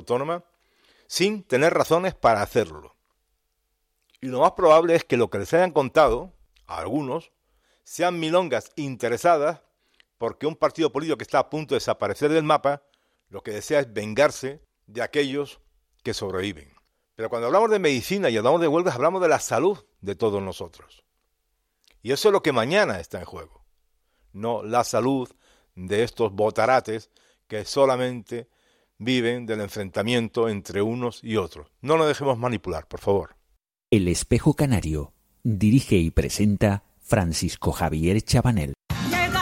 autónoma sin tener razones para hacerlo. Y lo más probable es que lo que les hayan contado, a algunos, sean milongas interesadas porque un partido político que está a punto de desaparecer del mapa, lo que desea es vengarse de aquellos que sobreviven. Pero cuando hablamos de medicina y hablamos de huelgas, hablamos de la salud de todos nosotros. Y eso es lo que mañana está en juego, no la salud de estos botarates que solamente viven del enfrentamiento entre unos y otros. No nos dejemos manipular, por favor. El Espejo Canario dirige y presenta Francisco Javier Chabanel.